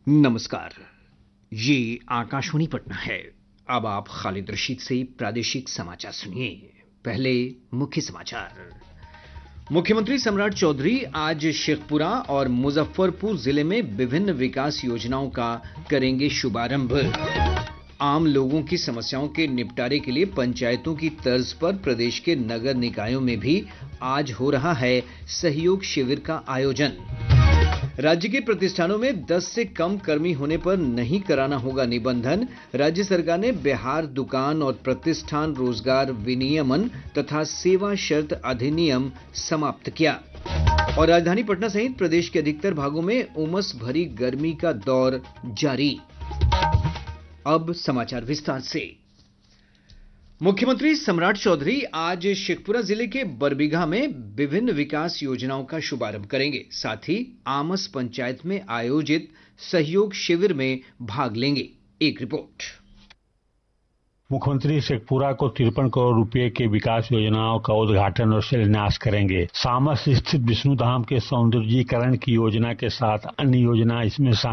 नमस्कार। ये आकाशवाणी पटना है। अब आप खालिद रशीद से प्रादेशिक समाचार सुनिए। पहले मुख्य समाचार। मुख्यमंत्री सम्राट चौधरी आज शेखपुरा और मुजफ्फरपुर जिले में विभिन्न विकास योजनाओं का करेंगे शुभारंभ। आम लोगों की समस्याओं के निपटारे के लिए पंचायतों की तर्ज पर प्रदेश के नगर निकायों में भी आज हो रहा है सहयोग शिविर का आयोजन। राज्य के प्रतिष्ठानों में 10 से कम कर्मी होने पर नहीं कराना होगा निबंधन। राज्य सरकार ने बिहार दुकान और प्रतिष्ठान रोजगार विनियमन तथा सेवा शर्त अधिनियम समाप्त किया। और राजधानी पटना सहित प्रदेश के अधिकतर भागों में उमस भरी गर्मी का दौर जारी। अब समाचार विस्तार से। मुख्यमंत्री सम्राट चौधरी आज शेखपुरा जिले के बरबीघा में विभिन्न विकास योजनाओं का शुभारंभ करेंगे। साथ ही आमस पंचायत में आयोजित सहयोग शिविर में भाग लेंगे। एक रिपोर्ट। मुख्यमंत्री शेखपुरा को 53 करोड़ रुपए के विकास योजनाओं का उद्घाटन और शिलान्यास करेंगे। सामस स्थित विष्णु धाम के सौंदर्यीकरण की योजना के साथ अन्य योजना इसमें